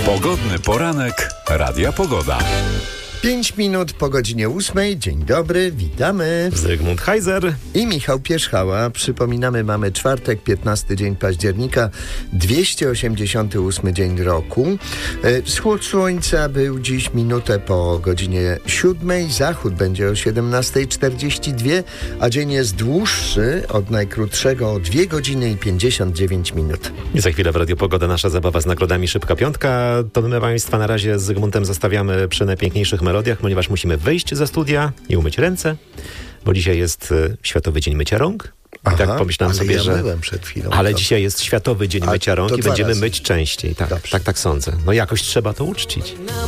Pogodny poranek Radia Pogoda. 5 minut po godzinie 8. Dzień dobry, witamy. Zygmunt Heiser I Michał Pierzchała. Przypominamy, mamy czwartek, 15 dzień października, 288 dzień roku. Wschód słońca był dziś minutę po godzinie 7. Zachód będzie o 17:42, a dzień jest dłuższy od najkrótszego o 2 godziny i 59 minut. I za chwilę w Radio Pogoda nasza zabawa z nagrodami Szybka Piątka. To my Państwa na razie z Zygmuntem zostawiamy przy najpiękniejszych melodiach, ponieważ musimy wyjść ze studia i umyć ręce, bo dzisiaj jest Światowy Dzień Mycia Rąk. I tak pomyślałem sobie, że... myłem przed chwilą. Ale dzisiaj jest Światowy Dzień Mycia Rąk i będziemy razy. myć częściej. Tak sądzę. No jakoś trzeba to uczcić.